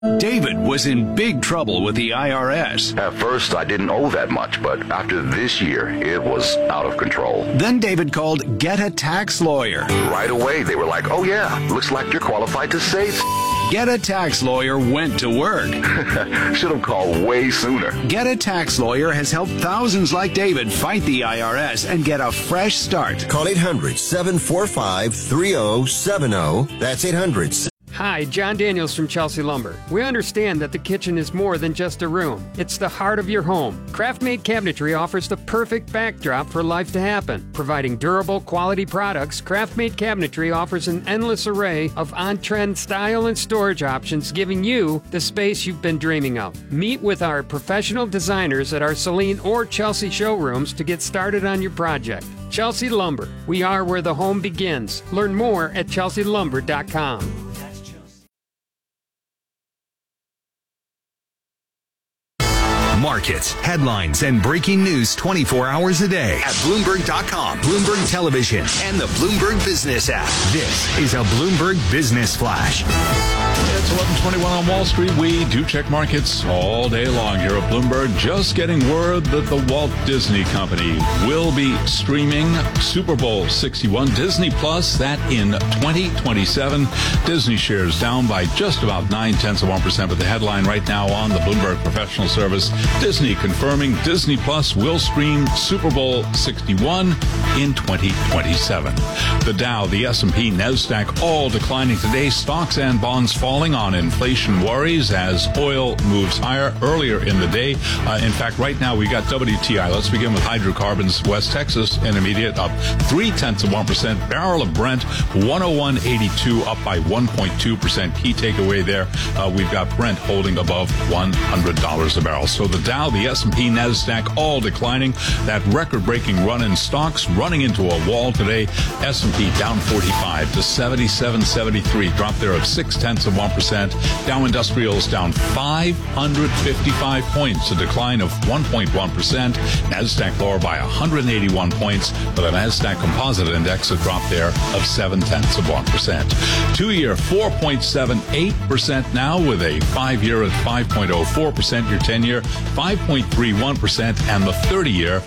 David was in big trouble with the IRS. At first, I didn't owe that much, but after this year, it was out of control. Then David called Get a Tax Lawyer. Right away, they were like, "Oh yeah, looks like you're qualified to save." Get a Tax Lawyer went to work. Should have called way sooner. Get a Tax Lawyer has helped thousands like David fight the IRS and get a fresh start. Call 800-745-3070. That's 800. Hi, John Daniels from Chelsea Lumber. We understand that the kitchen is more than just a room. It's the heart of your home. Craft-made cabinetry offers the perfect backdrop for life to happen. Providing durable, quality products, Craft-made cabinetry offers an endless array of on-trend style and storage options, giving you the space you've been dreaming of. Meet with our professional designers at our Celine or Chelsea showrooms to get started on your project. Chelsea Lumber. We are where the home begins. Learn more at chelsealumber.com. Markets, headlines, and breaking news 24 hours a day at Bloomberg.com, Bloomberg Television, and the Bloomberg Business app. This is a Bloomberg Business Flash. It's 11:21 on Wall Street. We do check markets all day long here at Bloomberg. Just getting word that the Walt Disney Company will be streaming Super Bowl 61 Disney Plus, that in 2027. Disney shares down by just about 0.9%, but the headline right now on the Bloomberg Professional Service, Disney confirming Disney Plus will stream Super Bowl 61 in 2027. The Dow, the S&P, NASDAQ all declining today. Stocks and bonds falling on inflation worries as oil moves higher earlier in the day. In fact, right now we got WTI. Let's begin with hydrocarbons. West Texas Intermediate up 0.3%. Barrel of Brent 101.82 up by 1.2%. Key takeaway there, we've got Brent holding above $100 a barrel. So the Dow, the S&P, NASDAQ all declining. That record-breaking run in stocks running into a wall today. S&P down 45 to 77.73. Drop there of 0.6%. Dow Industrials down 555 points, a decline of 1.1%. NASDAQ lower by 181 points, but the NASDAQ Composite Index a drop there of 0.7%. 2-year 4.78% now, with a 5-year at 5.04%. Your 10-year 5.31%, and the 30-year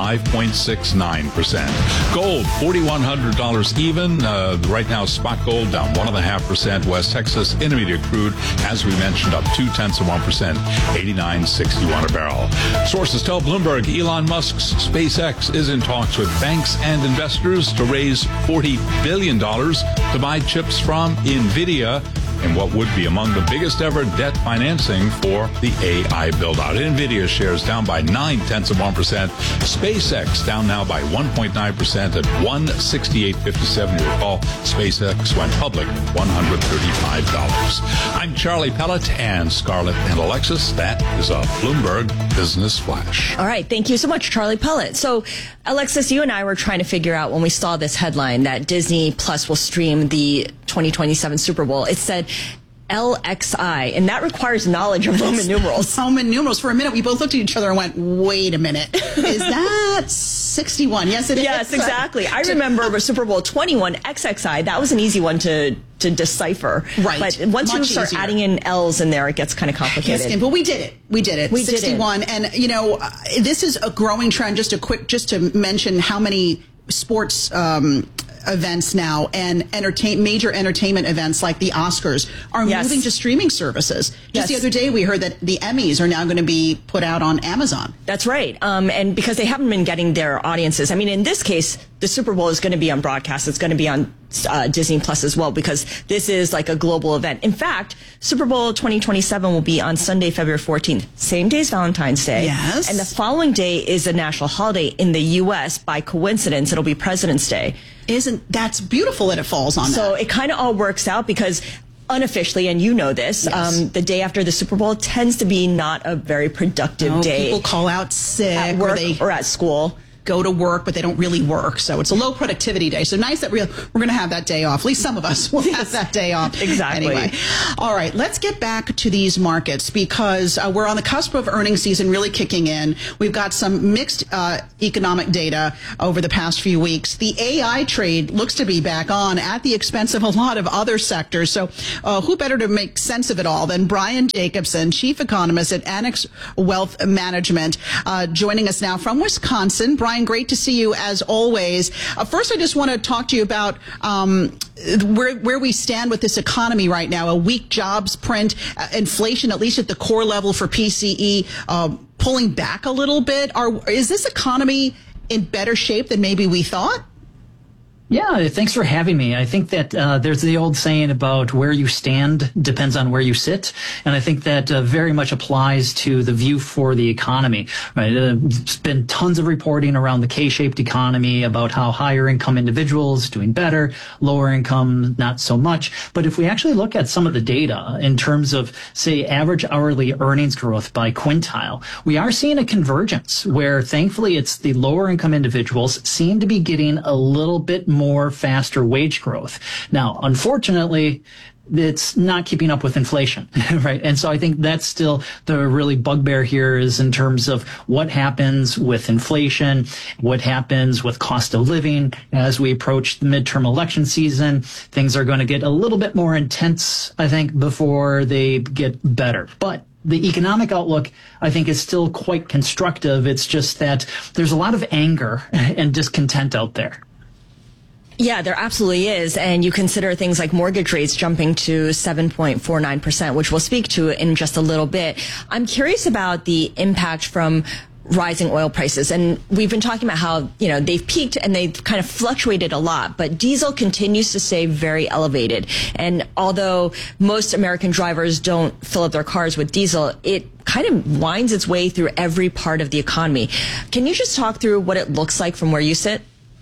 5.69%. Gold, $4,100 even. Right now, spot gold down 1.5%. West Texas Intermediate crude, as we mentioned, up 0.2%, 89.61 a barrel. Sources tell Bloomberg Elon Musk's SpaceX is in talks with banks and investors to raise $40 billion to buy chips from NVIDIA in what would be among the biggest ever debt financing for the AI build-out. NVIDIA shares down by 0.9%. SpaceX down now by 1.9% at $168.57. You recall, SpaceX went public at $135. I'm Charlie Pellet, and Scarlett and Alexis. That is a Bloomberg Business Flash. All right. Thank you so much, Charlie Pellet. So, Alexis, you and I were trying to figure out when we saw this headline that Disney Plus will stream the 2027 Super Bowl. It said LXI, and that requires knowledge of Roman numerals. Roman numerals. For a minute, we both looked at each other and went, wait a minute. Is that 61? Yes, it is. Yes, exactly. I remember Super Bowl 21, XXI. That was an easy one to decipher. Right. But once you start adding in L's in there, it gets kind of complicated. Yes, but we did it. We did it. 61. And, you know, this is a growing trend. Just to mention how many sports events now and major entertainment events like the Oscars are moving to streaming services. Just the other day, we heard that the Emmys are now going to be put out on Amazon. That's right. And because they haven't been getting their audiences. I mean, in this case, the Super Bowl is going to be on broadcast. It's going to be on Disney Plus as well, because this is like a global event. In fact, Super Bowl 2027 will be on Sunday, February 14th. Same day as Valentine's Day. Yes. And the following day is a national holiday in the U.S. By coincidence, it'll be President's Day. That's beautiful that it falls on that. So it kind of all works out because unofficially, and you know this, the day after the Super Bowl tends to be not a very productive day. People call out sick. At work or at school. go to work, but they don't really work. So it's a low productivity day. So nice that we're going to have that day off. At least some of us will have that day off. Exactly. Anyway. All right. Let's get back to these markets because we're on the cusp of earnings season really kicking in. We've got some mixed economic data over the past few weeks. The AI trade looks to be back on at the expense of a lot of other sectors. So who better to make sense of it all than Brian Jacobson, Chief Economist at Annex Wealth Management, joining us now from Wisconsin. Brian, great to see you as always. First, I just want to talk to you about where we stand with this economy right now. A weak jobs print, inflation, at least at the core level for PCE, pulling back a little bit. Is this economy in better shape than maybe we thought? Yeah, thanks for having me. I think that there's the old saying about where you stand depends on where you sit, and I think that very much applies to the view for the economy. Right? There's been tons of reporting around the K-shaped economy about how higher income individuals doing better, lower income not so much. But if we actually look at some of the data in terms of, say, average hourly earnings growth by quintile, we are seeing a convergence where thankfully it's the lower income individuals seem to be getting a little bit more faster wage growth. Now, unfortunately, it's not keeping up with inflation, right? And so I think that's still the really bugbear here is in terms of what happens with inflation, what happens with cost of living. As we approach the midterm election season, things are going to get a little bit more intense, I think, before they get better. But the economic outlook, I think, is still quite constructive. It's just that there's a lot of anger and discontent out there. Yeah, there absolutely is. And you consider things like mortgage rates jumping to 7.49%, which we'll speak to in just a little bit. I'm curious about the impact from rising oil prices. And we've been talking about how, they've peaked and they've kind of fluctuated a lot, but diesel continues to stay very elevated. And although most American drivers don't fill up their cars with diesel, it kind of winds its way through every part of the economy. Can you just talk through what it looks like from where you sit?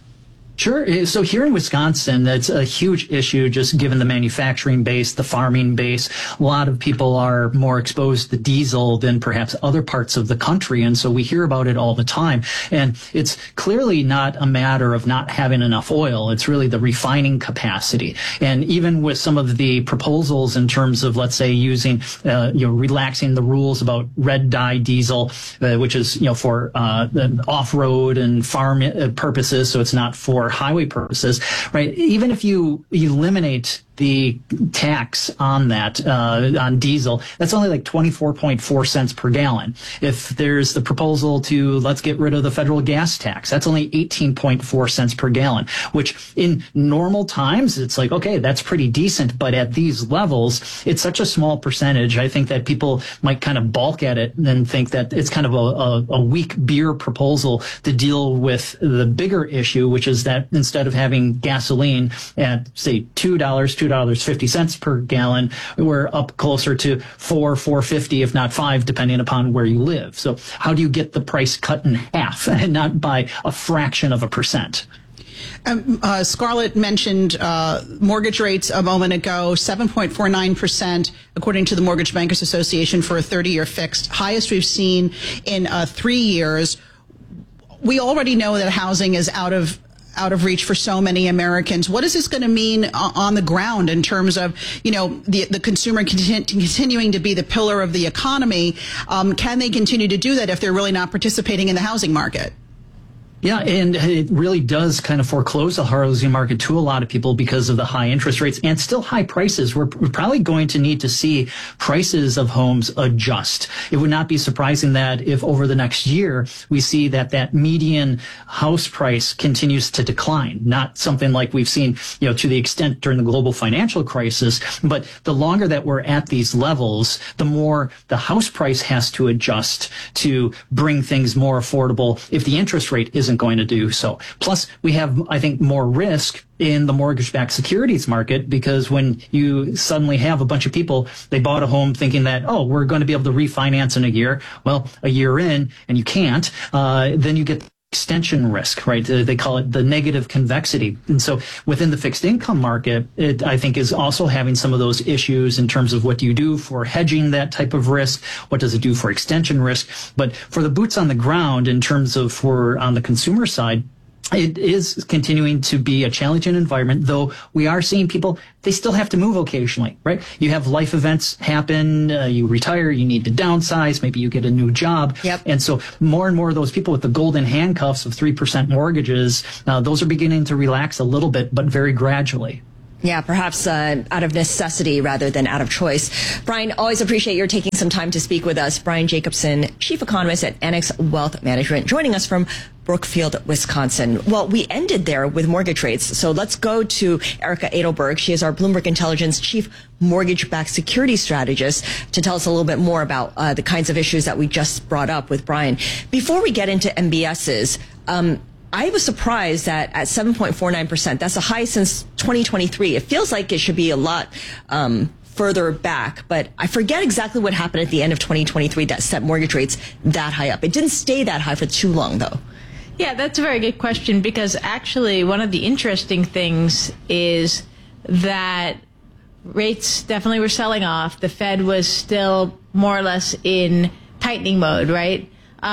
Sure. So here in Wisconsin, that's a huge issue, just given the manufacturing base, the farming base. A lot of people are more exposed to diesel than perhaps other parts of the country. And so we hear about it all the time. And it's clearly not a matter of not having enough oil. It's really the refining capacity. And even with some of the proposals in terms of, let's say, using, relaxing the rules about red dye diesel, which is, for off-road and farm purposes. So it's not for highway purposes, right? Even if you eliminate the tax on that, on diesel, that's only like 24.4 cents per gallon. If there's the proposal to let's get rid of the federal gas tax, that's only 18.4 cents per gallon, which in normal times, it's like, okay, that's pretty decent. But at these levels, it's such a small percentage. I think that people might kind of balk at it and think that it's kind of a weak beer proposal to deal with the bigger issue, which is that instead of having gasoline at, say, $2.50 per gallon, we're up closer to $4.50, if not $5, depending upon where you live. So how do you get the price cut in half and not by a fraction of a percent? Scarlett mentioned mortgage rates a moment ago, 7.49%, according to the Mortgage Bankers Association for a 30-year fixed, highest we've seen in 3 years. We already know that housing is out of reach for so many Americans. What is this going to mean on the ground in terms of, the consumer continuing to be the pillar of the economy? Can they continue to do that if they're really not participating in the housing market? Yeah, and it really does kind of foreclose the housing market to a lot of people because of the high interest rates and still high prices. We're probably going to need to see prices of homes adjust. It would not be surprising that if over the next year we see that median house price continues to decline, not something like we've seen, to the extent during the global financial crisis, but the longer that we're at these levels, the more the house price has to adjust to bring things more affordable if the interest rate isn't going to do so. Plus, we have, I think, more risk in the mortgage-backed securities market because when you suddenly have a bunch of people, they bought a home thinking that, we're going to be able to refinance in a year. Well, a year in, and you can't, then you get extension risk, right? They call it the negative convexity. And so within the fixed income market, it, I think, is also having some of those issues in terms of what do you do for hedging that type of risk? What does it do for extension risk? But for the boots on the ground, in terms of for on the consumer side, it is continuing to be a challenging environment, though we are seeing people, they still have to move occasionally, right? You have life events happen, you retire, you need to downsize, maybe you get a new job. Yep. And so more and more of those people with the golden handcuffs of 3% mortgages, those are beginning to relax a little bit, but very gradually. Yeah, perhaps out of necessity rather than out of choice. Brian, always appreciate your taking some time to speak with us. Brian Jacobson, Chief Economist at Annex Wealth Management, joining us from Brookfield, Wisconsin. Well, we ended there with mortgage rates, so let's go to Erica Edelberg. She is our Bloomberg Intelligence Chief Mortgage-Backed Security Strategist to tell us a little bit more about the kinds of issues that we just brought up with Brian. Before we get into MBSs, I was surprised that at 7.49%, that's the high since 2023. It feels like it should be a lot further back, but I forget exactly what happened at the end of 2023 that set mortgage rates that high up. It didn't stay that high for too long, though. Yeah, that's a very good question, because actually one of the interesting things is that rates definitely were selling off. The Fed was still more or less in tightening mode, right?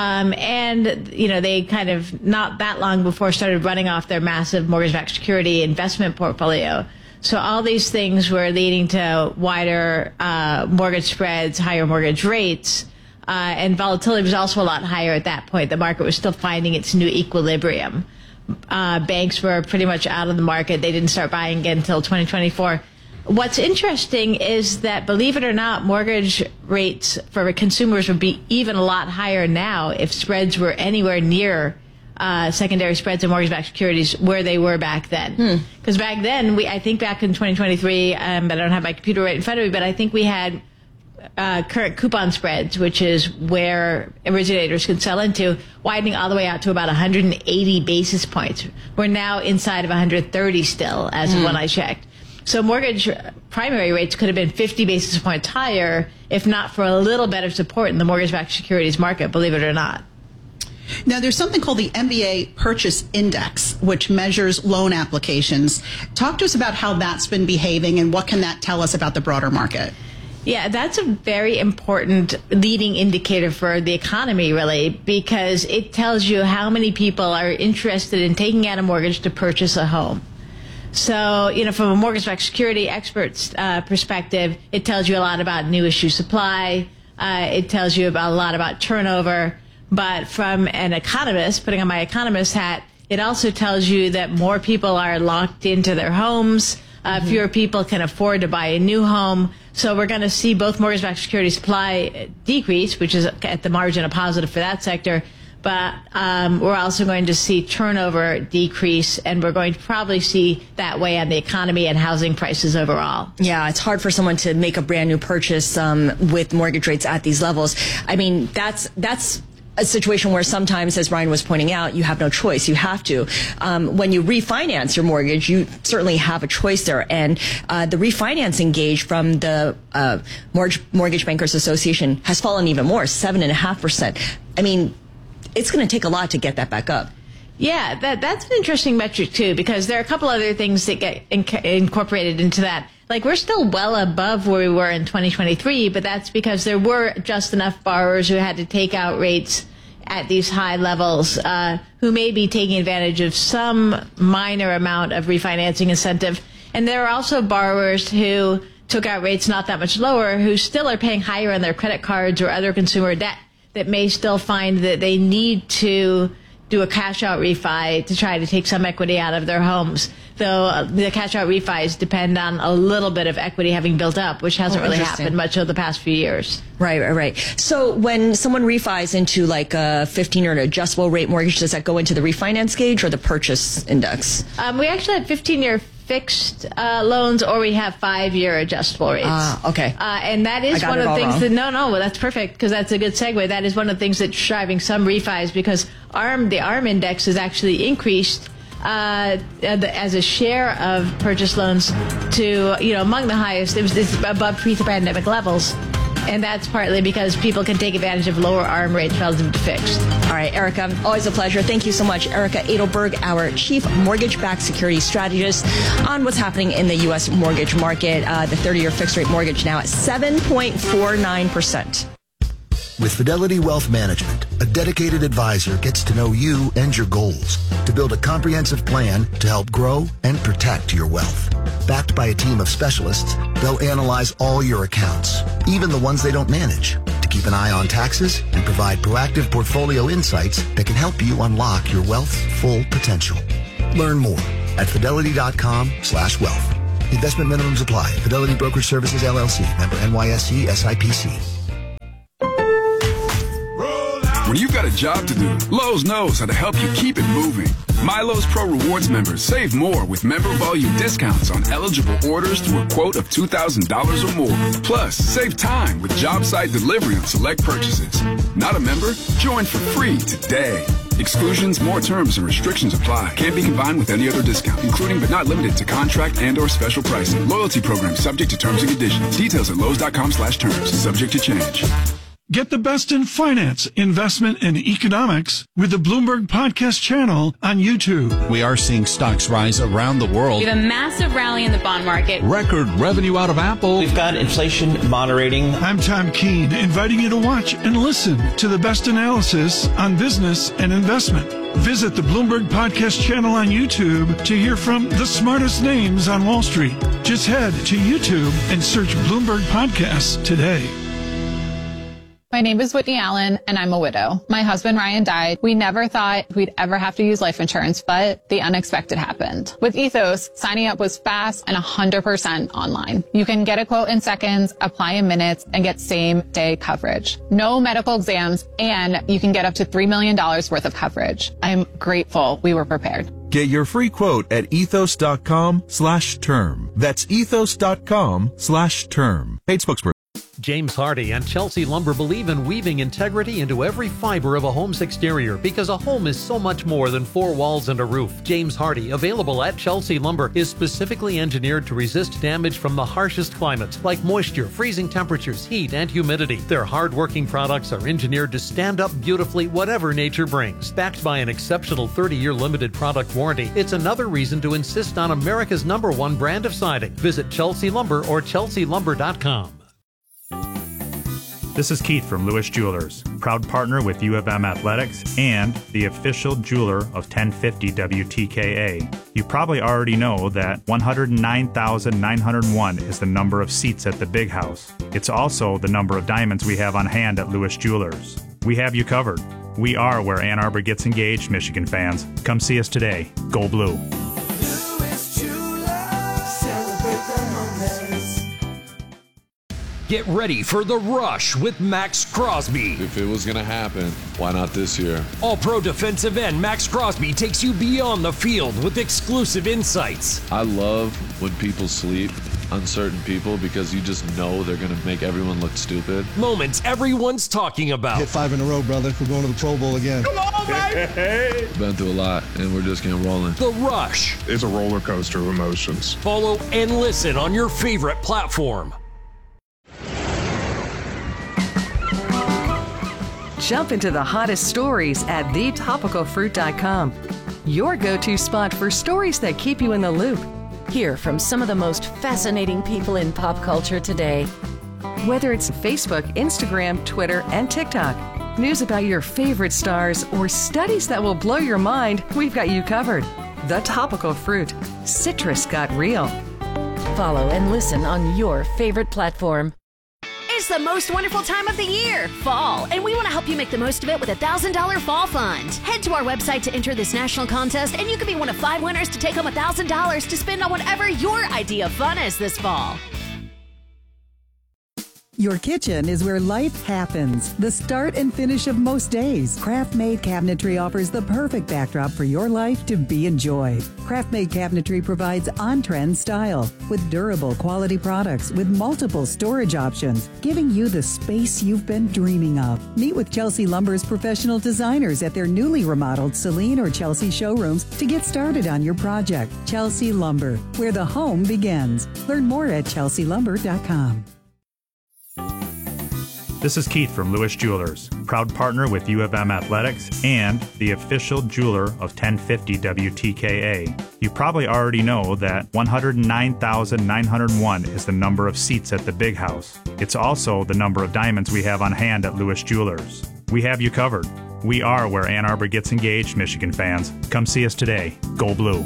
And, you know, they kind of not that long before started running off their massive mortgage-backed security investment portfolio. So all these things were leading to wider mortgage spreads, higher mortgage rates, and volatility was also a lot higher at that point. The market was still finding its new equilibrium. Banks were pretty much out of the market. They didn't start buying again until 2024. What's interesting is that, believe it or not, mortgage rates for consumers would be even a lot higher now if spreads were anywhere near secondary spreads and mortgage-backed securities where they were back then. Because back then, I think back in 2023, I don't have my computer right in front of me, but I think we had current coupon spreads, which is where originators can sell into, widening all the way out to about 180 basis points. We're now inside of 130 still, as of when I checked. So mortgage primary rates could have been 50 basis points higher if not for a little better support in the mortgage-backed securities market, believe it or not. Now, there's something called the MBA Purchase Index, which measures loan applications. Talk to us about how that's been behaving and what can that tell us about the broader market? Yeah, that's a very important leading indicator for the economy, really, because it tells you how many people are interested in taking out a mortgage to purchase a home. So, you know, from a mortgage-backed security expert's perspective, it tells you a lot about new issue supply. It tells you about a lot about turnover. But from an economist, putting on my economist hat, it also tells you that more people are locked into their homes. Fewer people can afford to buy a new home. So we're going to see both mortgage-backed security supply decrease, which is at the margin a positive for that sector. But we're also going to see turnover decrease, and we're going to probably see that way on the economy and housing prices overall. Yeah, it's hard for someone to make a brand new purchase with mortgage rates at these levels. I mean, that's a situation where sometimes, as Brian was pointing out, you have no choice. You have to. When you refinance your mortgage, you certainly have a choice there. And the refinancing gauge from the Mortgage Bankers Association has fallen even more, 7.5%. I mean, it's going to take a lot to get that back up. Yeah, that's an interesting metric, too, because there are a couple other things that get incorporated into that. Like, we're still well above where we were in 2023, but that's because there were just enough borrowers who had to take out rates at these high levels who may be taking advantage of some minor amount of refinancing incentive. And there are also borrowers who took out rates not that much lower who still are paying higher on their credit cards or other consumer debt that may still find that they need to do a cash-out refi to try to take some equity out of their homes. Though the cash-out refis depend on a little bit of equity having built up, which hasn't really happened much over the past few years. Right. So when someone refis into like a 15-year an adjustable rate mortgage, does that go into the refinance gauge or the purchase index? We actually have 15-year fixed loans, or we have 5-year adjustable rates. Okay. And that is one of the things that, well, that's perfect, because that's a good segue. That is one of the things that's driving some refis, because the ARM index has actually increased as a share of purchase loans to, among the highest. It's above pre-pandemic levels. And that's partly because people can take advantage of lower arm rates relative to fixed. All right, Erica, always a pleasure. Thank you so much. Erica Edelberg, our Chief Mortgage-Backed Security Strategist, on what's happening in the U.S. mortgage market. The 30-year fixed-rate mortgage now at 7.49%. With Fidelity Wealth Management, a dedicated advisor gets to know you and your goals to build a comprehensive plan to help grow and protect your wealth. Backed by a team of specialists, they'll analyze all your accounts, even the ones they don't manage, to keep an eye on taxes and provide proactive portfolio insights that can help you unlock your wealth's full potential. Learn more at fidelity.com/wealth. Investment minimums apply. Fidelity Brokerage Services, LLC. Member NYSE, SIPC. When you've got a job to do, Lowe's knows how to help you keep it moving. My Lowe's Pro Rewards members save more with member volume discounts on eligible orders through a quote of $2,000 or more. Plus, save time with job site delivery on select purchases. Not a member? Join for free today. Exclusions, more terms, and restrictions apply. Can't be combined with any other discount, including but not limited to contract and or special pricing. Loyalty program subject to terms and conditions. Details at Lowe's.com/terms. Subject to change. Get the best in finance, investment, and economics with the Bloomberg Podcast channel on YouTube. We are seeing stocks rise around the world. We have a massive rally in the bond market. Record revenue out of Apple. We've got inflation moderating. I'm Tom Keene, inviting you to watch and listen to the best analysis on business and investment. Visit the Bloomberg Podcast channel on YouTube to hear from the smartest names on Wall Street. Just head to YouTube and search Bloomberg Podcasts today. My name is Whitney Allen, and I'm a widow. My husband, Ryan, died. We never thought we'd ever have to use life insurance, but the unexpected happened. With Ethos, signing up was fast and 100% online. You can get a quote in seconds, apply in minutes, and get same-day coverage. No medical exams, and you can get up to $3 million worth of coverage. I'm grateful we were prepared. Get your free quote at ethos.com/term. That's ethos.com/term. Paid spokesperson. James Hardy and Chelsea Lumber believe in weaving integrity into every fiber of a home's exterior because a home is so much more than four walls and a roof. James Hardy, available at Chelsea Lumber, is specifically engineered to resist damage from the harshest climates like moisture, freezing temperatures, heat, and humidity. Their hard-working products are engineered to stand up beautifully whatever nature brings. Backed by an exceptional 30-year limited product warranty, it's another reason to insist on America's #1 brand of siding. Visit Chelsea Lumber or chelsealumber.com. This is Keith from Lewis Jewelers, proud partner with U of M Athletics and the official jeweler of 1050 WTKA. You probably already know that 109,901 is the number of seats at the Big House. It's also the number of diamonds we have on hand at Lewis Jewelers. We have you covered. We are where Ann Arbor gets engaged, Michigan fans. Come see us today. Go Blue. Get ready for The Rush with Max Crosby. If it was going to happen, why not this year? All-Pro defensive end Max Crosby takes you beyond the field with exclusive insights. I love when people sleep on certain people because you just know they're going to make everyone look stupid. Moments everyone's talking about. Hit 5 in a row, brother. We're going to the Pro Bowl again. Come on, baby! Been through a lot, and we're just getting rolling. The Rush. It's a roller coaster of emotions. Follow and listen on your favorite platform. Jump into the hottest stories at thetopicalfruit.com. Your go-to spot for stories that keep you in the loop. Hear from some of the most fascinating people in pop culture today. Whether it's Facebook, Instagram, Twitter, and TikTok, news about your favorite stars, or studies that will blow your mind, we've got you covered. The Topical Fruit. Citrus got real. Follow and listen on your favorite platform. It's the most wonderful time of the year, fall, and we want to help you make the most of it with a $1,000 fall fund. Head to our website to enter this national contest, and you could be one of 5 winners to take home $1,000 to spend on whatever your idea of fun is this fall. Your kitchen is where life happens, the start and finish of most days. Craft-Made Cabinetry offers the perfect backdrop for your life to be enjoyed. Craft-Made Cabinetry provides on-trend style with durable quality products with multiple storage options, giving you the space you've been dreaming of. Meet with Chelsea Lumber's professional designers at their newly remodeled Celine or Chelsea showrooms to get started on your project. Chelsea Lumber, where the home begins. Learn more at chelsealumber.com. This is Keith from Lewis Jewelers, proud partner with U of M Athletics and the official jeweler of 1050 WTKA. You probably already know that 109,901 is the number of seats at the Big House. It's also the number of diamonds we have on hand at Lewis Jewelers. We have you covered. We are where Ann Arbor gets engaged, Michigan fans. Come see us today. Go Blue.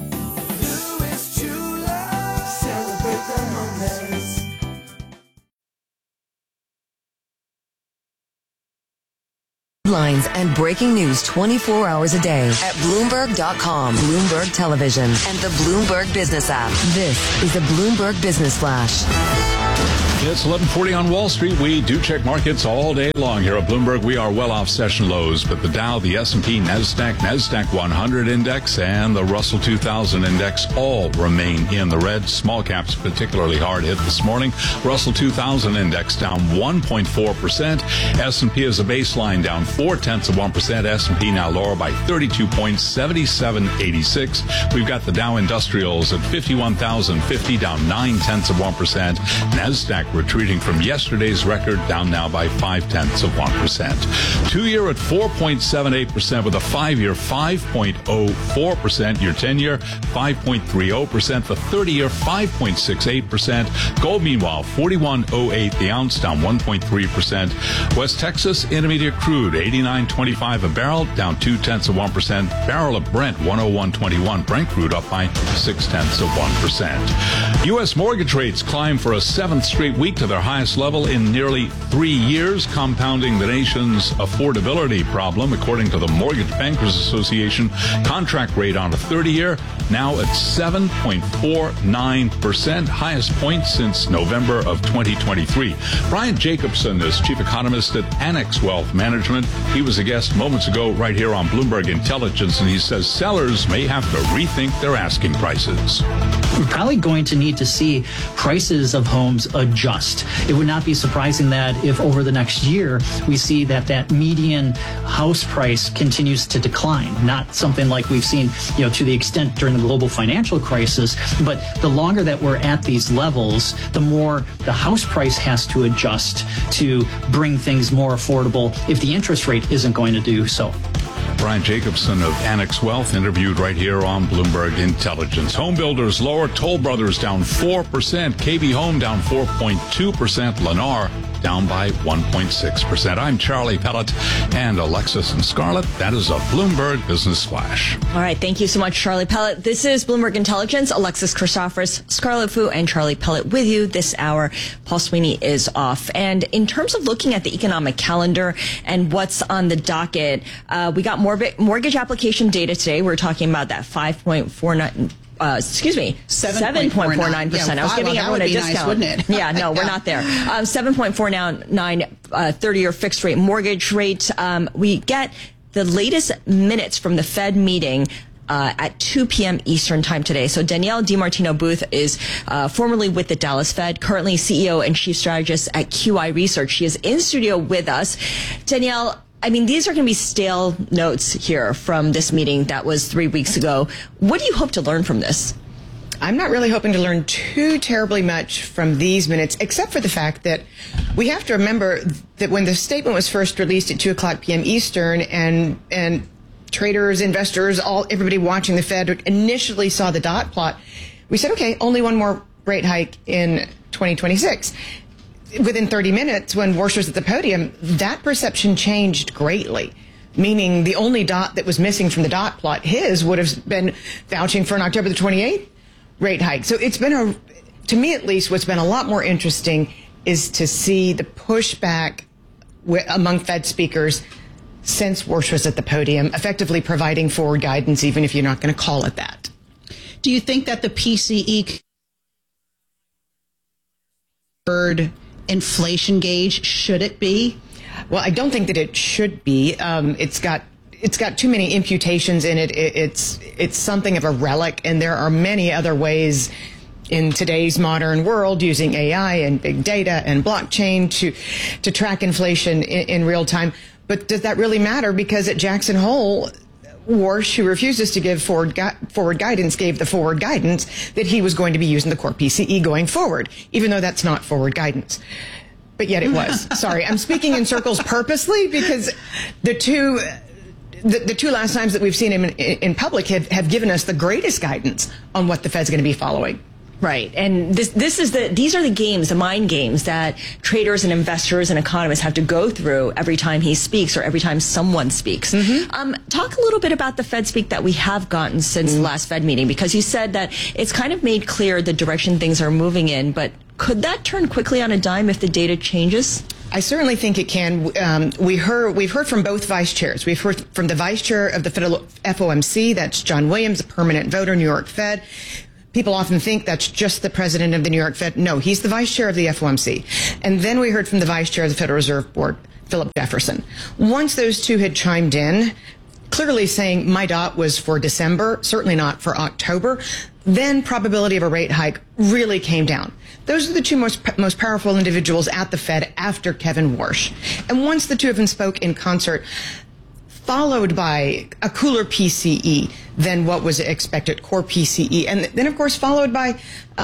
Headlines and breaking news 24 hours a day at Bloomberg.com, Bloomberg Television, and the Bloomberg Business app. This is the Bloomberg Business Flash. It's 11:40 on Wall Street. We do check markets all day long here at Bloomberg. We are well off session lows, but the Dow, the S&P, NASDAQ 100 index, and the Russell 2000 index all remain in the red. Small caps particularly hard hit this morning. Russell 2000 index down 1.4%. S&P as a baseline down 0.4%. S&P now lower by 32 points, 77.86. We've got the Dow Industrials at 51,050, down 0.9%. NASDAQ retreating from yesterday's record, down now by 0.5%. 2-year at 4.78%, with a 5-year 5.04%. Your 10-year 5.30%. The 30-year 5.68%. Gold, meanwhile, 41.08 the ounce, down 1.3%. West Texas Intermediate crude 89.25 a barrel, down 0.2%. Barrel of Brent 101.21. Brent crude up by 0.6%. U.S. mortgage rates climb for a 7th straight week to their highest level in nearly 3 years, compounding the nation's affordability problem. According to the Mortgage Bankers Association, contract rate on a 30-year now at 7.49%, highest point since November of 2023. Brian Jacobson is chief economist at Annex Wealth Management. He was a guest moments ago right here on Bloomberg Intelligence, and he says sellers may have to rethink their asking prices. We're probably going to need to see prices of homes adjust. It would not be surprising that if over the next year we see that median house price continues to decline, not something like we've seen, to the extent during the global financial crisis, but the longer that we're at these levels, the more the house price has to adjust to bring things more affordable if the interest rate isn't going to do so. Brian Jacobson of Annex Wealth, interviewed right here on Bloomberg Intelligence. Home builders lower. Toll Brothers down 4%. KB Home down 4.2%. Lennar down by 1.6%. I'm Charlie Pellet, and Alexis and Scarlett. That is a Bloomberg Business Flash. All right. Thank you so much, Charlie Pellet. This is Bloomberg Intelligence. Alexis Christophorus, Scarlett Fu, and Charlie Pellet with you this hour. Paul Sweeney is off. And in terms of looking at the economic calendar and what's on the docket, we got mortgage application data today. We're talking about that 7.49%. I was giving everyone a discount. Nice, wouldn't it? Yeah, no, we're not there. 7.49 30-year fixed rate mortgage rate. We get the latest minutes from the Fed meeting at 2 p.m. Eastern time today. So Danielle DiMartino Booth is formerly with the Dallas Fed, currently CEO and chief strategist at QI Research. She is in studio with us. Danielle, I mean, these are going to be stale notes here from this meeting that was 3 weeks ago. What do you hope to learn from this? I'm not really hoping to learn too terribly much from these minutes, except for the fact that we have to remember that when the statement was first released at 2 o'clock p.m. Eastern and traders, investors, everybody watching the Fed initially saw the dot plot, we said, okay, only one more rate hike in 2026. Within 30 minutes, when Warsh was at the podium, that perception changed greatly, meaning the only dot that was missing from the dot plot, his, would have been vouching for an October the 28th rate hike. So it's been to me at least, what's been a lot more interesting is to see the pushback among Fed speakers since Warsh was at the podium, effectively providing forward guidance, even if you're not going to call it that. Do you think that the PCE inflation gauge, should it be? Well, I don't think that it should be. It's got too many imputations in it. It's something of a relic, and there are many other ways in today's modern world using AI and big data and blockchain to track inflation in real time. But does that really matter? Because at Jackson Hole, Warsh, who refuses to give forward guidance, gave the forward guidance that he was going to be using the core PCE going forward, even though that's not forward guidance. but yet it was. Sorry, I'm speaking in circles purposely because the two last times that we've seen him in public have given us the greatest guidance on what the Fed's going to be following. Right. And these are the games, the mind games that traders and investors and economists have to go through every time he speaks or every time someone speaks. Talk a little bit about the Fed speak that we have gotten since the last Fed meeting, because you said that it's kind of made clear the direction things are moving in, but could that turn quickly on a dime if the data changes? I certainly think it can. We've heard from both vice chairs. We've heard from the vice chair of the federal FOMC, that's John Williams, a permanent voter, New York Fed. People often think that's just the president of the New York Fed. No, he's the vice chair of the FOMC. And then we heard from the vice chair of the Federal Reserve Board, Philip Jefferson. Once those two had chimed in, clearly saying my dot was for December, certainly not for October, then probability of a rate hike really came down. Those are the two most powerful individuals at the Fed after Kevin Warsh. And once the two of them spoke in concert, followed by a cooler PCE than what was expected, core PCE, and then of course followed by,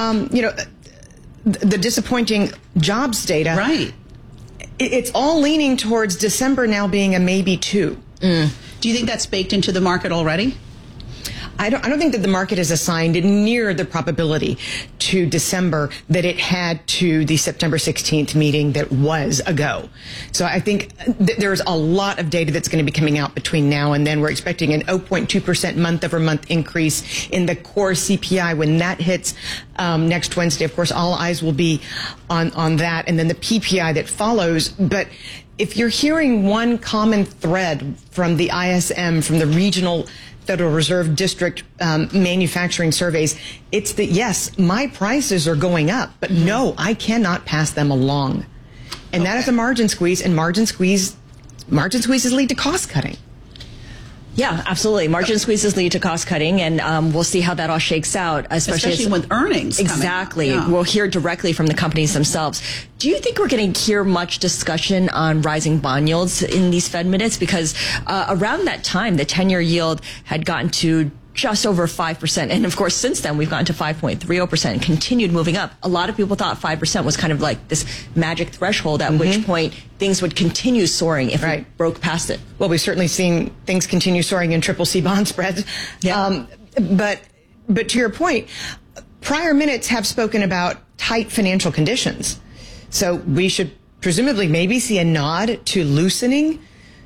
the disappointing jobs data. Right. It's all leaning towards December now being a maybe 2. Do you think that's baked into the market already? I don't think that the market has assigned near the probability to December that it had to the September 16th meeting that was a go. So I think there's a lot of data that's going to be coming out between now and then. We're expecting an 0.2% month-over-month increase in the core CPI. When that hits next Wednesday, of course, all eyes will be on that, and then the PPI that follows. But if you're hearing one common thread from the ISM, from the regional Federal Reserve District manufacturing surveys, it's that, yes, my prices are going up, but no, I cannot pass them along. And that is a margin squeeze, and margin squeezes lead to cost cutting. Yeah, absolutely. Margin squeezes lead to cost cutting, and we'll see how that all shakes out, especially with earnings. Exactly. Yeah. We'll hear directly from the companies themselves. Do you think we're going to hear much discussion on rising bond yields in these Fed minutes? Because around that time, the 10-year yield had gotten to just over 5%. And of course, since then, we've gotten to 5.30% and continued moving up. A lot of people thought 5% was kind of like this magic threshold at which point things would continue soaring if we broke past it. Well, we've certainly seen things continue soaring in CCC bond spreads. Yeah. But to your point, prior minutes have spoken about tight financial conditions. So we should presumably maybe see a nod to loosening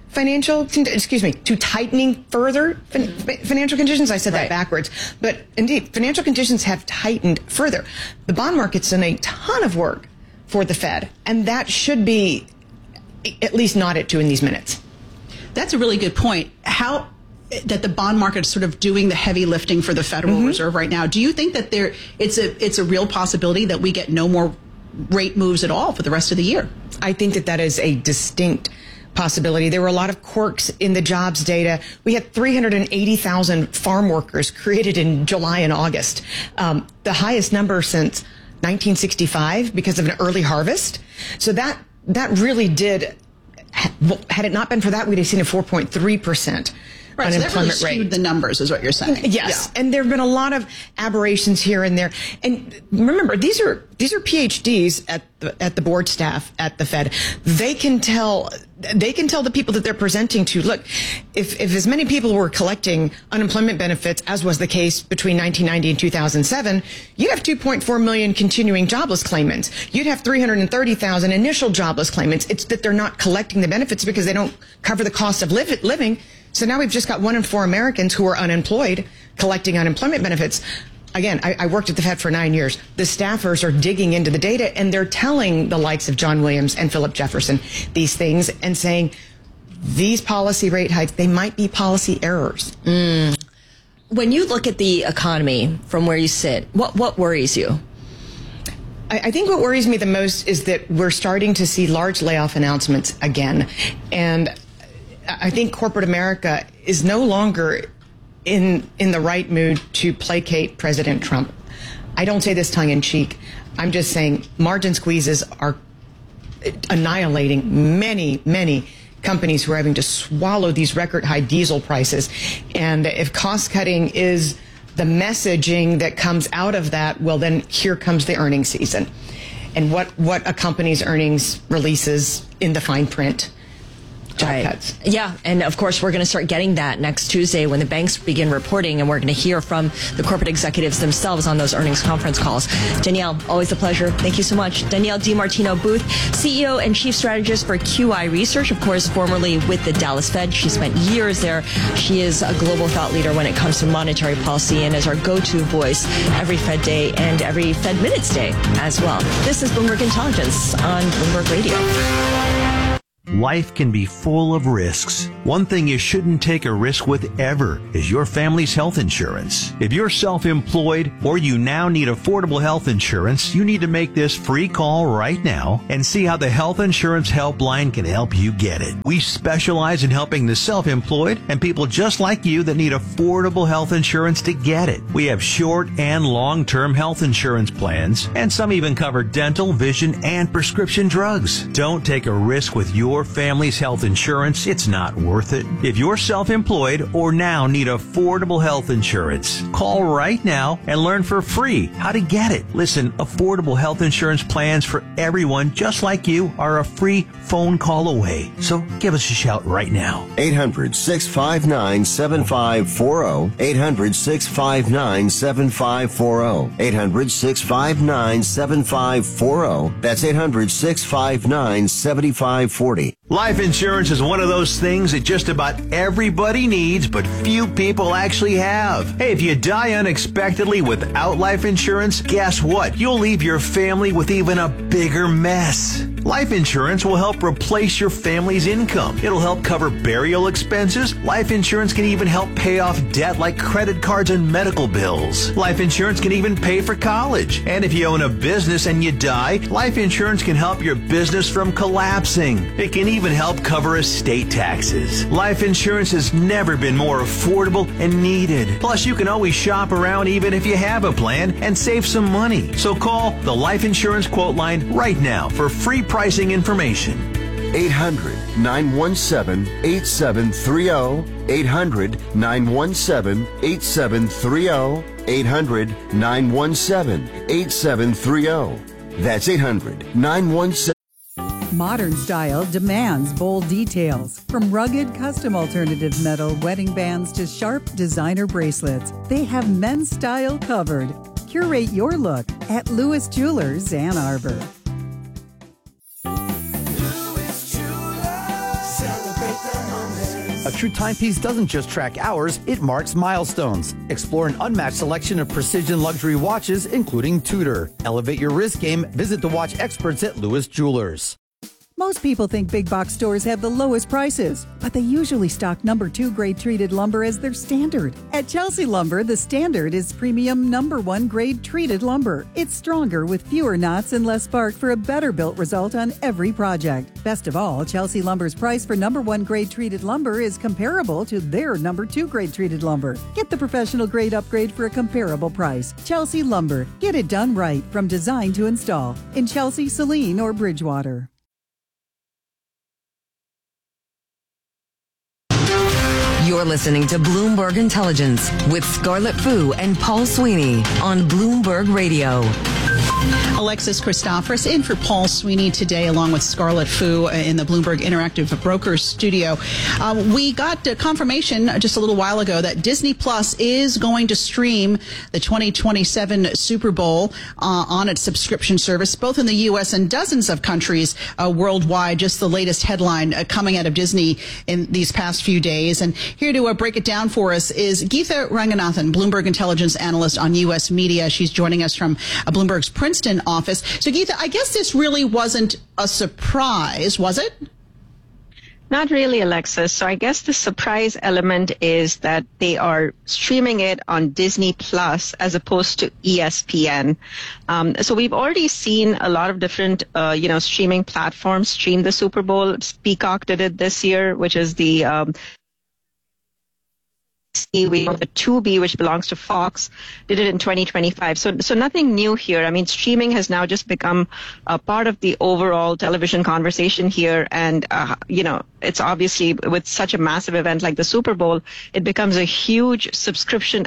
to tightening further financial conditions. I said that backwards. But indeed, financial conditions have tightened further. The bond market's done a ton of work for the Fed, and that should be at least nodded to in these minutes. That's a really good point. How that the bond market is sort of doing the heavy lifting for the Federal Reserve right now. Do you think that it's a real possibility that we get no more rate moves at all for the rest of the year? I think that is a distinct possibility. There were a lot of quirks in the jobs data. We had 380,000 farm workers created in July and August, the highest number since 1965 because of an early harvest. So that really did. Had it not been for that, we'd have seen a 4.3%. Right, so that really skewed the numbers, is what you're saying. Yes, yeah. And there have been a lot of aberrations here and there. And remember, these are PhDs at the board staff at the Fed. They can tell the people that they're presenting to, look, if as many people were collecting unemployment benefits as was the case between 1990 and 2007, you'd have 2.4 million continuing jobless claimants. You'd have 330,000 initial jobless claimants. It's that they're not collecting the benefits because they don't cover the cost of living. So now we've just got 1 in 4 Americans who are unemployed collecting unemployment benefits. Again, I worked at the Fed for 9 years. The staffers are digging into the data, and they're telling the likes of John Williams and Philip Jefferson these things and saying these policy rate hikes, they might be policy errors. When you look at the economy from where you sit, what worries you? I think what worries me the most is that we're starting to see large layoff announcements again. And I think corporate America is no longer in the right mood to placate President Trump. I don't say this tongue in cheek. I'm just saying margin squeezes are annihilating many companies who are having to swallow these record high diesel prices. And if cost cutting is the messaging that comes out of that, well, then here comes the earnings season. and what a company's earnings releases in the fine print. Right. Yeah, and of course we're going to start getting that next Tuesday when the banks begin reporting, and we're going to hear from the corporate executives themselves on those earnings conference calls. Danielle, always a pleasure. Thank you so much. Danielle DiMartino Booth, CEO and Chief Strategist for QI Research, of course, formerly with the Dallas Fed. She spent years there. She is a global thought leader when it comes to monetary policy and is our go-to voice every Fed Day and every Fed Minutes Day as well. This is Bloomberg Intelligence on Bloomberg Radio. Life can be full of risks. One thing you shouldn't take a risk with ever is your family's health insurance. If you're self-employed or you now need affordable health insurance, you need to make this free call right now and see how the Health Insurance Helpline can help you get it. We specialize in helping the self-employed and people just like you that need affordable health insurance to get it. We have short and long-term health insurance plans, and some even cover dental, vision, and prescription drugs. Don't take a risk with your family's health insurance. It's not worth it. If you're self-employed or now need affordable health insurance, call right now and learn for free how to get it. Listen, affordable health insurance plans for everyone just like you are a free phone call away. So give us a shout right now. 800-659-7540. 800-659-7540. 800-659-7540. That's 800-659-7540. Life insurance is one of those things that just about everybody needs, but few people actually have. Hey, if you die unexpectedly without life insurance, guess what? You'll leave your family with even a bigger mess. Life insurance will help replace your family's income. It'll help cover burial expenses. Life insurance can even help pay off debt like credit cards and medical bills. Life insurance can even pay for college. And if you own a business and you die, life insurance can help your business from collapsing. It can even help cover estate taxes. Life insurance has never been more affordable and needed. Plus, you can always shop around even if you have a plan and save some money. So call the Life Insurance Quote Line right now for free pricing information. 800-917-8730. 800-917-8730. 800-917-8730. That's 800-917. Modern style demands bold details. From rugged custom alternative metal wedding bands to sharp designer bracelets, they have men's style covered. Curate your look at Lewis Jewelers, Ann Arbor. A true timepiece doesn't just track hours, it marks milestones. Explore an unmatched selection of precision luxury watches, including Tudor. Elevate your wrist game. Visit the watch experts at Lewis Jewelers. Most people think big box stores have the lowest prices, but they usually stock number 2 grade treated lumber as their standard. At Chelsea Lumber, the standard is premium number 1 grade treated lumber. It's stronger with fewer knots and less bark for a better built result on every project. Best of all, Chelsea Lumber's price for number 1 grade treated lumber is comparable to their number 2 grade treated lumber. Get the professional grade upgrade for a comparable price. Chelsea Lumber. Get it done right from design to install in Chelsea, Saline, or Bridgewater. You're listening to Bloomberg Intelligence with Scarlett Fu and Paul Sweeney on Bloomberg Radio. Alexis Christophorous in for Paul Sweeney today, along with Scarlett Fu in the Bloomberg Interactive Brokers studio. We got confirmation just a little while ago that Disney Plus is going to stream the 2027 Super Bowl on its subscription service, both in the U.S. and dozens of countries worldwide. Just the latest headline coming out of Disney in these past few days. And here to break it down for us is Geetha Ranganathan, Bloomberg Intelligence Analyst on U.S. media. She's joining us from Bloomberg's Princeton office. So, Geetha, I guess this really wasn't a surprise, was it? Not really, Alexis. So I guess the surprise element is that they are streaming it on Disney Plus as opposed to ESPN. So we've already seen a lot of different, streaming platforms stream the Super Bowl. Peacock did it this year, which is the We have the Tubi, which belongs to Fox, did it in 2025. So nothing new here. I mean, streaming has now just become a part of the overall television conversation here. And, it's obviously with such a massive event like the Super Bowl, it becomes a huge subscriber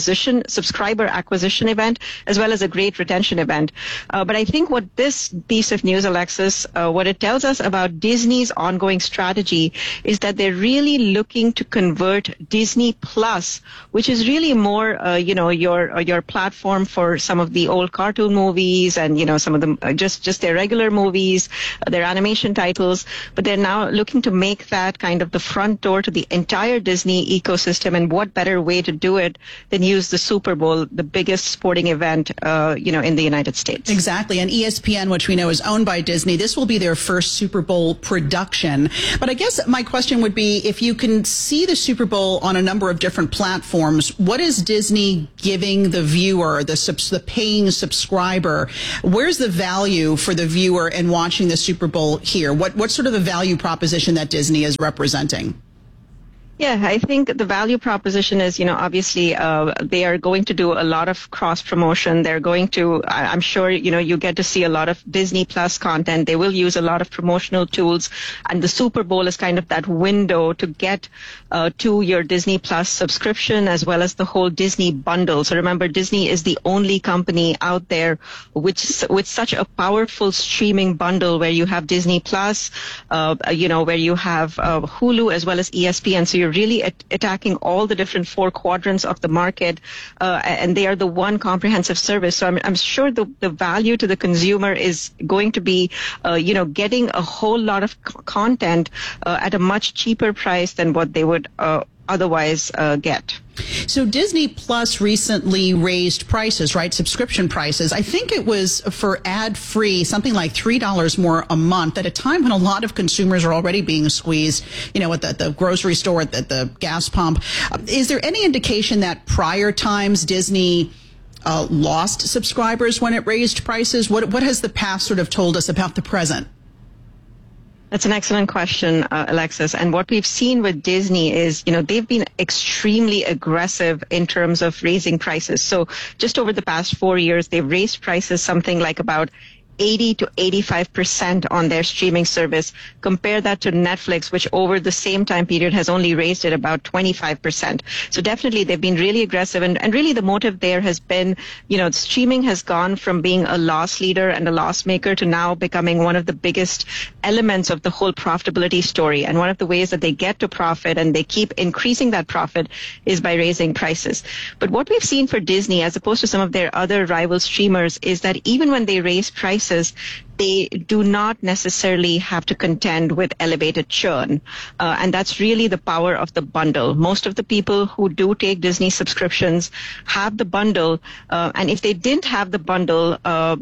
acquisition event, as well as a great retention event. But I think what this piece of news, Alexis, what it tells us about Disney's ongoing strategy is that they're really looking to convert Disney Plus, which is really more, your platform for some of the old cartoon movies and, some of them just their regular movies, their animation titles. But they're now looking to make that kind of the front door to the entire Disney ecosystem. And what better way to do it than use the Super Bowl, the biggest sporting event, in the United States. Exactly. And ESPN, which we know is owned by Disney, this will be their first Super Bowl production. But I guess my question would be, if you can see the Super Bowl on a number of different platforms, what is Disney giving the viewer, the paying subscriber? Where's the value for the viewer in watching the Super Bowl here? What's sort of the value proposition that Disney is representing? Yeah, I think the value proposition is, obviously they are going to do a lot of cross promotion. They're going to, I'm sure, you get to see a lot of Disney Plus content. They will use a lot of promotional tools. And the Super Bowl is kind of that window to get to your Disney Plus subscription, as well as the whole Disney bundle. So remember, Disney is the only company out there with such a powerful streaming bundle where you have Disney Plus, where you have Hulu as well as ESPN. So you're really attacking all the different four quadrants of the market, and they are the one comprehensive service. So I'm sure the value to the consumer is going to be, getting a whole lot of content at a much cheaper price than what they would otherwise get. So Disney Plus recently raised prices, right? Subscription prices. I think it was for ad-free, something like $3 more a month at a time when a lot of consumers are already being squeezed, at the grocery store, at the gas pump. Is there any indication that prior times Disney lost subscribers when it raised prices? What has the past sort of told us about the present? That's an excellent question, Alexis. And what we've seen with Disney is, they've been extremely aggressive in terms of raising prices. So just over the past 4 years, they've raised prices something like about 80 to 85% on their streaming service. Compare that to Netflix, which over the same time period has only raised it about 25%. So definitely they've been really aggressive. And really the motive there has been, streaming has gone from being a loss leader and a loss maker to now becoming one of the biggest elements of the whole profitability story. And one of the ways that they get to profit and they keep increasing that profit is by raising prices. But what we've seen for Disney, as opposed to some of their other rival streamers, is that even when they raise prices, they do not necessarily have to contend with elevated churn. And that's really the power of the bundle. Most of the people who do take Disney subscriptions have the bundle. And if they didn't have the bundle,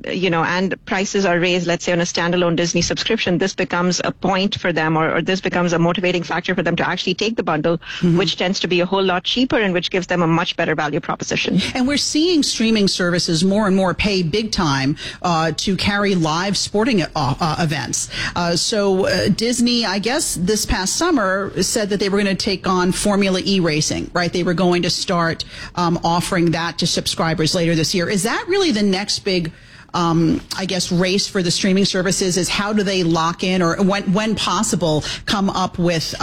and prices are raised, let's say on a standalone Disney subscription, this becomes a point for them, or this becomes a motivating factor for them to actually take the bundle, which tends to be a whole lot cheaper and which gives them a much better value proposition. And we're seeing streaming services more and more pay big time to carry live sporting events. So Disney, I guess this past summer, said that they were going to take on Formula E racing, right? They were going to start offering that to subscribers later this year. Is that really the next big race for the streaming services? Is how do they lock in, or when possible, come up with,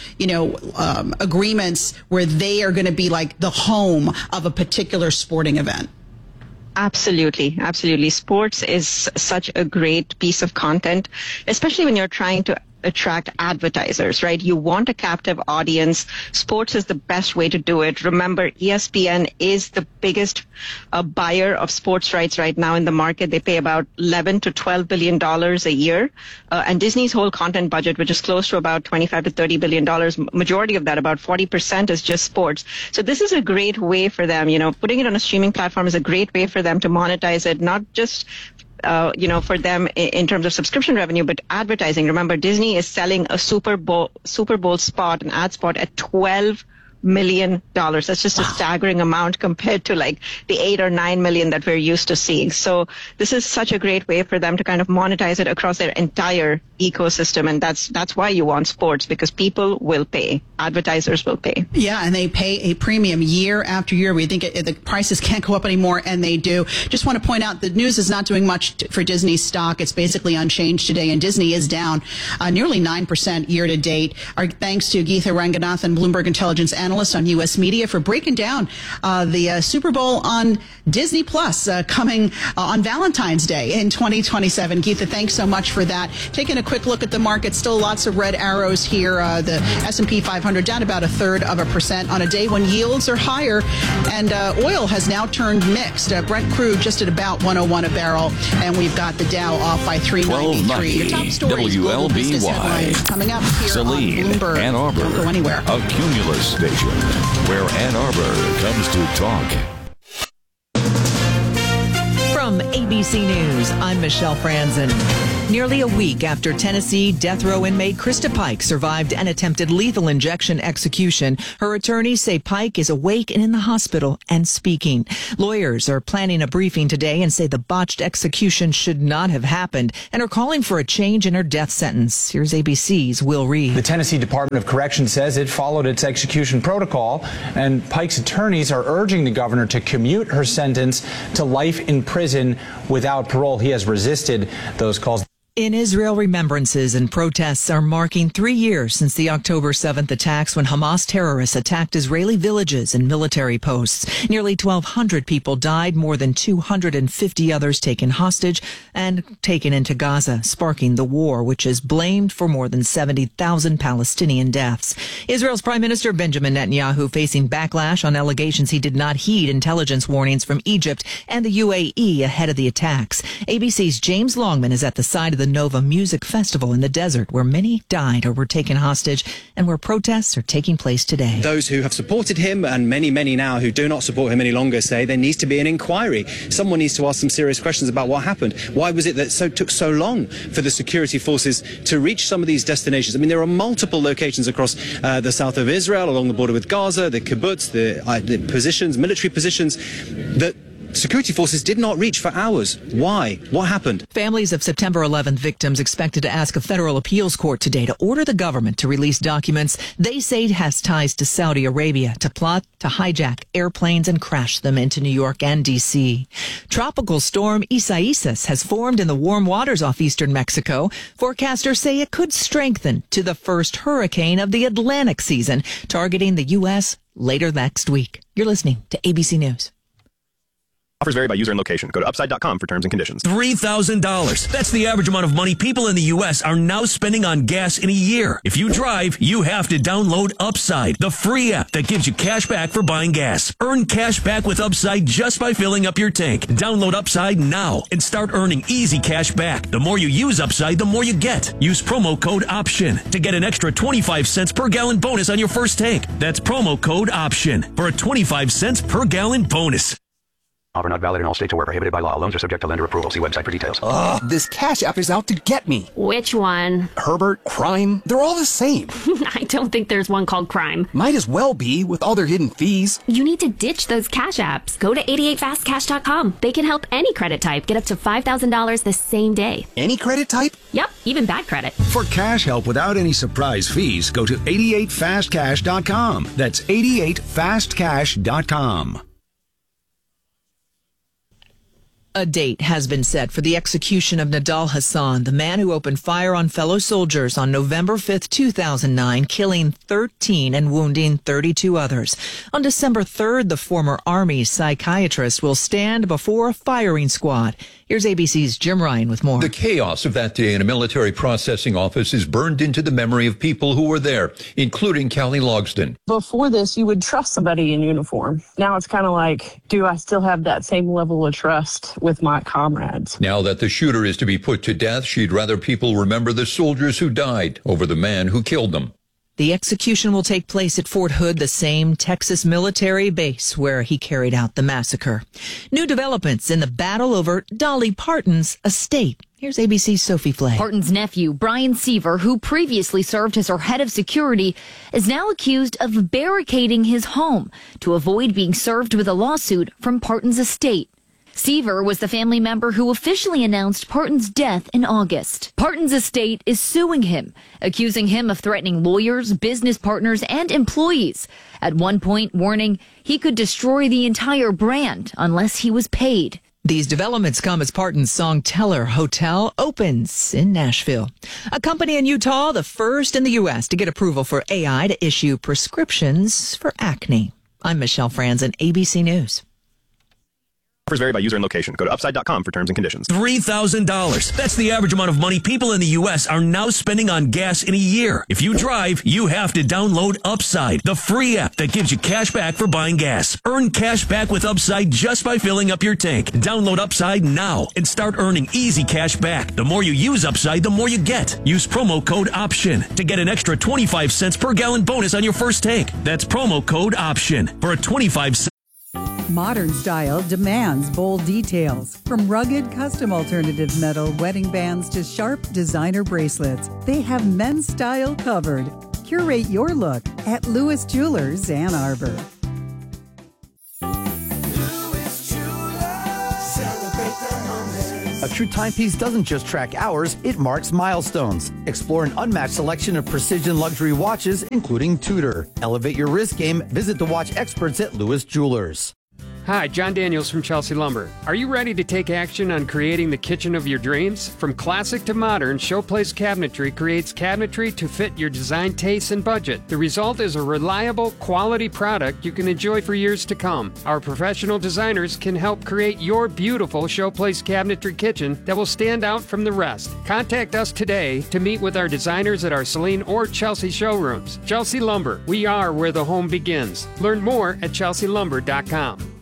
agreements where they are going to be like the home of a particular sporting event? Absolutely. Absolutely. Sports is such a great piece of content, especially when you're trying to attract advertisers, right? You want a captive audience. Sports is the best way to do it. Remember, ESPN is the biggest buyer of sports rights right now in the market. They pay about $11 to $12 billion a year. And Disney's whole content budget, which is close to about $25 to $30 billion, majority of that, about 40%, is just sports. So this is a great way for them. Putting it on a streaming platform is a great way for them to monetize it, not just for them in terms of subscription revenue, but advertising. Remember, Disney is selling a Super Bowl spot, an ad spot, at $12 million. That's just a staggering amount compared to like the 8 or 9 million that we're used to seeing. So this is such a great way for them to kind of monetize it across their entire ecosystem. And that's why you want sports, because people will pay. Advertisers will pay. Yeah, and they pay a premium year after year. We think the prices can't go up anymore, and they do. Just want to point out the news is not doing much for Disney's stock. It's basically unchanged today, and Disney is down nearly 9% year to date. Our thanks to Geetha Ranganathan, Bloomberg Intelligence analyst on U.S. Media, for breaking down the Super Bowl on Disney Plus coming on Valentine's Day in 2027. Geetha, thanks so much for that. Taking a quick look at the market, still lots of red arrows here. The S&P 500 down about 0.33% on a day when yields are higher, and oil has now turned mixed. Brent crude just at about 101 a barrel, and we've got the Dow off by 393. Your top stories, global business headlines coming up here Saline, on Bloomberg. Ann Arbor. Don't go anywhere. A Cumulus station where Ann Arbor comes to talk. From ABC News, I'm Michelle Franzen. Nearly a week after Tennessee death row inmate Krista Pike survived an attempted lethal injection execution, her attorneys say Pike is awake and in the hospital and speaking. Lawyers are planning a briefing today and say the botched execution should not have happened and are calling for a change in her death sentence. Here's ABC's Will Reed. The Tennessee Department of Corrections says it followed its execution protocol, and Pike's attorneys are urging the governor to commute her sentence to life in prison without parole. He has resisted those calls. In Israel, remembrances and protests are marking 3 years since the October 7th attacks when Hamas terrorists attacked Israeli villages and military posts. Nearly 1,200 people died, more than 250 others taken hostage and taken into Gaza, sparking the war, which is blamed for more than 70,000 Palestinian deaths. Israel's Prime Minister Benjamin Netanyahu facing backlash on allegations he did not heed intelligence warnings from Egypt and the UAE ahead of the attacks. ABC's James Longman is at the side of the Nova Music Festival in the desert, where many died or were taken hostage and where protests are taking place today. Those who have supported him and many now who do not support him any longer say there needs to be an inquiry. Someone needs to ask some serious questions about what happened. Why was it that took so long for the security forces to reach some of these destinations? I mean, there are multiple locations across the south of Israel, along the border with Gaza, the kibbutz, the positions, military positions that security forces did not reach for hours. Why? What happened? Families of September 11th victims expected to ask a federal appeals court today to order the government to release documents they say has ties to Saudi Arabia to plot to hijack airplanes and crash them into New York and D.C. Tropical storm Isaias has formed in the warm waters off eastern Mexico. Forecasters say it could strengthen to the first hurricane of the Atlantic season, targeting the U.S. later next week. You're listening to ABC News. Offers vary by user and location. Go to upside.com for terms and conditions. $3,000. That's the average amount of money people in the U.S. are now spending on gas in a year. If you drive, you have to download Upside, the free app that gives you cash back for buying gas. Earn cash back with Upside just by filling up your tank. Download Upside now and start earning easy cash back. The more you use Upside, the more you get. Use promo code OPTION to get an extra 25 cents per gallon bonus on your first tank. That's promo code OPTION for a 25 cents per gallon bonus. Offer not valid in all states or where prohibited by law. Loans are subject to lender approval. See website for details. Ugh, this Cash App is out to get me. Which one? Herbert, Crime, they're all the same. I don't think there's one called Crime. Might as well be with all their hidden fees. You need to ditch those Cash Apps. Go to 88fastcash.com. They can help any credit type get up to $5,000 the same day. Any credit type? Yep, even bad credit. For cash help without any surprise fees, go to 88fastcash.com. That's 88fastcash.com. A date has been set for the execution of Nidal Hasan, the man who opened fire on fellow soldiers on November 5th, 2009, killing 13 and wounding 32 others. On December 3rd, the former Army psychiatrist will stand before a firing squad. Here's ABC's Jim Ryan with more. The chaos of that day in a military processing office is burned into the memory of people who were there, including Callie Logsdon. Before this, you would trust somebody in uniform. Now it's kind of like, do I still have that same level of trust with my comrades? Now that the shooter is to be put to death, she'd rather people remember the soldiers who died over the man who killed them. The execution will take place at Fort Hood, the same Texas military base where he carried out the massacre. New developments in the battle over Dolly Parton's estate. Here's ABC's Sophie Flay. Parton's nephew, Brian Seaver, who previously served as her head of security, is now accused of barricading his home to avoid being served with a lawsuit from Parton's estate. Seaver was the family member who officially announced Parton's death in August. Parton's estate is suing him, accusing him of threatening lawyers, business partners, and employees. At one point, warning he could destroy the entire brand unless he was paid. These developments come as Parton's Song Teller Hotel opens in Nashville. A company in Utah, the first in the U.S. to get approval for AI to issue prescriptions for acne. I'm Michelle Franzen, ABC News. Offers vary by user and location. Go to upside.com for terms and conditions. $3,000. That's the average amount of money people in the U.S. are now spending on gas in a year. If you drive, you have to download Upside, the free app that gives you cash back for buying gas. Earn cash back with Upside just by filling up your tank. Download Upside now and start earning easy cash back. The more you use Upside, the more you get. Use promo code OPTION to get an extra 25 cents per gallon bonus on your first tank. That's promo code OPTION for a 25-cent. Modern style demands bold details. From rugged custom alternative metal wedding bands to sharp designer bracelets, they have men's style covered. Curate your look at Lewis Jewelers, Ann Arbor. A true timepiece doesn't just track hours, it marks milestones. Explore an unmatched selection of precision luxury watches, including Tudor. Elevate your wrist game. Visit the watch experts at Lewis Jewelers. Hi, John Daniels from Chelsea Lumber. Are you ready to take action on creating the kitchen of your dreams? From classic to modern, Showplace Cabinetry creates cabinetry to fit your design tastes and budget. The result is a reliable, quality product you can enjoy for years to come. Our professional designers can help create your beautiful Showplace Cabinetry kitchen that will stand out from the rest. Contact us today to meet with our designers at our Celine or Chelsea showrooms. Chelsea Lumber, we are where the home begins. Learn more at chelsealumber.com.